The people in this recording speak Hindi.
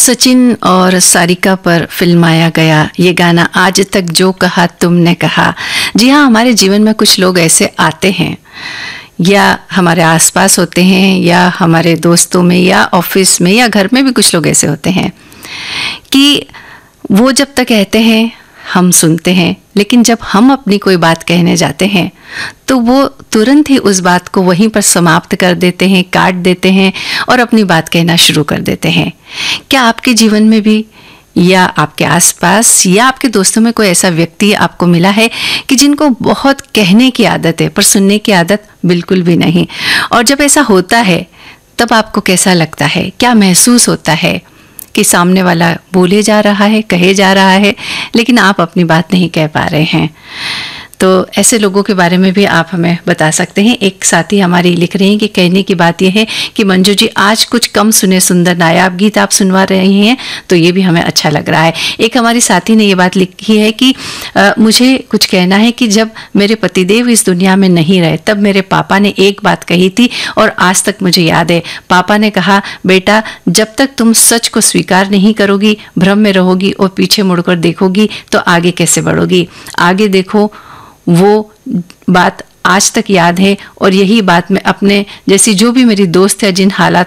सचिन और सारिका पर फिल्माया गया ये गाना आज तक जो कहा तुमने कहा। जी हाँ, हमारे जीवन में कुछ लोग ऐसे आते हैं या हमारे आसपास होते हैं या हमारे दोस्तों में या ऑफिस में या घर में भी कुछ लोग ऐसे होते हैं कि वो जब तक कहते हैं हम सुनते हैं, लेकिन जब हम अपनी कोई बात कहने जाते हैं तो वो तुरंत ही उस बात को वहीं पर समाप्त कर देते हैं, काट देते हैं और अपनी बात कहना शुरू कर देते हैं। क्या आपके जीवन में भी या आपके आसपास या आपके दोस्तों में कोई ऐसा व्यक्ति आपको मिला है कि जिनको बहुत कहने की आदत है पर सुनने की आदत बिल्कुल भी नहीं? और जब ऐसा होता है तब आपको कैसा लगता है, क्या महसूस होता है कि सामने वाला बोले जा रहा है, कहे जा रहा है, लेकिन आप अपनी बात नहीं कह पा रहे हैं? तो ऐसे लोगों के बारे में भी आप हमें बता सकते हैं। एक साथी हमारी लिख रहे हैं कि कहने की बात यह है कि मंजू जी आज कुछ कम सुने सुंदर नायाब गीत आप सुनवा रही हैं, तो ये भी हमें अच्छा लग रहा है। एक हमारी साथी ने ये बात लिखी है कि मुझे कुछ कहना है कि जब मेरे पतिदेव इस दुनिया में नहीं रहे तब मेरे पापा ने एक बात कही थी और आज तक मुझे याद है। पापा ने कहा, बेटा जब तक तुम सच को स्वीकार नहीं करोगी, भ्रम में रहोगी और पीछे मुड़कर देखोगी तो आगे कैसे बढ़ोगी? आगे देखो। वो बात आज तक याद है और यही बात मैं अपने जैसी जो भी मेरी दोस्त है जिन हालात